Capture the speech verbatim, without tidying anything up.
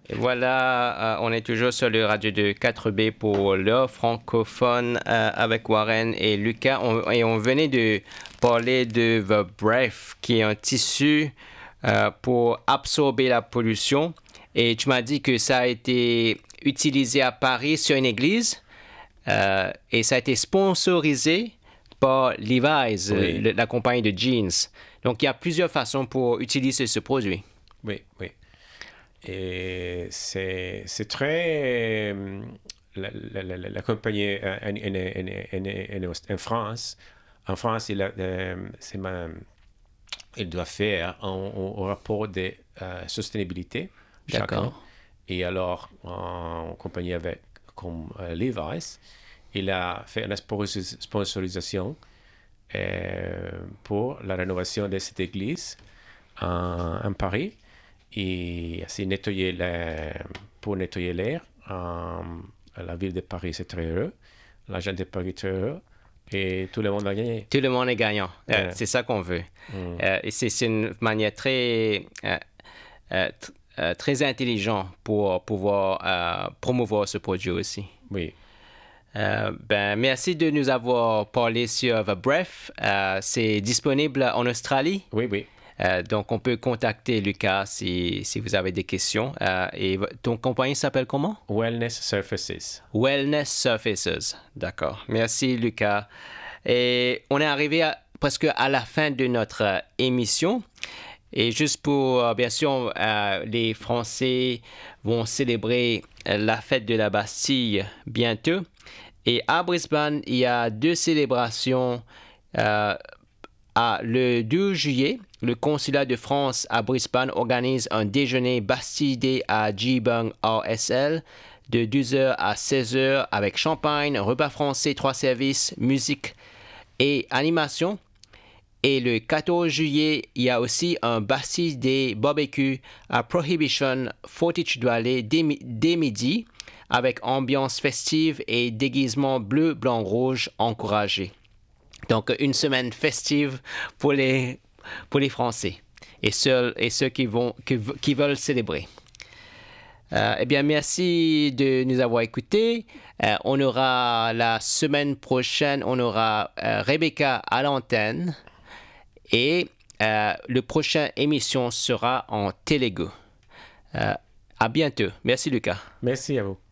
Et voilà, euh, on est toujours sur le radio de quatre B pour le francophone euh, avec Warren et Lucas. On, et on venait de parler de The Breath, qui est un tissu euh, pour absorber la pollution. Et tu m'as dit que ça a été utilisé à Paris sur une église euh, et ça a été sponsorisé par Levi's, Oui. le- la compagnie de jeans. Donc, il y a plusieurs façons pour utiliser ce produit. Oui, oui. Et c'est, c'est très... euh, La, la, la, la- la compagnie euh, en, en, en, en, en- en France, en France, il, a, euh, c'est ma- il doit faire un, un- un rapport de euh, sustainabilité chaque D'accord. an. Et alors, en compagnie avec comme euh, Levi's, il a fait une sponsor- sponsorisation euh, pour la rénovation de cette église en, en Paris et c'est nettoyer la- pour nettoyer l'air. euh, la ville de Paris, c'est très heureux. La gente de Paris est très heureux. Et tout le monde a gagné. Tout le monde est gagnant. Euh, Ouais. c'est ça qu'on veut. Mm. Euh, et c'est, c'est une manière très, euh, euh, tr- euh, très intelligente pour pouvoir euh, promouvoir ce produit aussi. Oui. Euh, ben, merci de nous avoir parlé sur The Breath. Euh, c'est disponible en Australie. Oui, oui. Euh, donc, on peut contacter Lucas si, si vous avez des questions. Euh, et v- ton compagnie s'appelle comment? Wellness Surfaces. Wellness Surfaces. D'accord. Merci, Lucas. Et on est arrivé à- presque à la fin de notre euh, émission. Et juste pour, euh, bien sûr, euh, les Français vont célébrer euh, la fête de la Bastille bientôt. Et à Brisbane, il y a deux célébrations. Euh, à le douze juillet, le consulat de France à Brisbane organise un déjeuner Bastille Day à Geebung R S L de douze heures à seize heures avec champagne, repas français, trois services, musique et animation. Et le quatorze juillet, il y a aussi un Bastille Day barbecue à Prohibition Fortitude Valley dès, mi- dès midi avec ambiance festive et déguisement bleu, blanc, rouge encouragé. Donc, une semaine festive pour les, pour les Français et ceux, et ceux qui, vont, qui, qui veulent célébrer. Euh, eh bien, merci de nous avoir écoutés. Euh, on aura la semaine prochaine, on aura euh, Rebecca à l'antenne et euh, le prochain émission sera en Télégo. Euh, à bientôt. Merci, Lucas. Merci à vous.